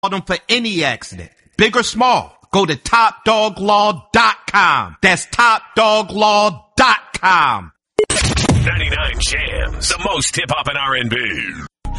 them for any accident, big or small. Go to TopDogLaw.com. That's TopDogLaw.com. 99 Jams, the most hip-hop and R&B.